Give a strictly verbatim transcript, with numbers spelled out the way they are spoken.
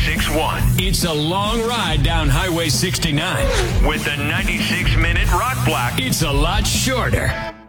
ninety-six point one. It's a long ride down Highway sixty-nine. With the ninety-six minute rock block. It's a lot shorter.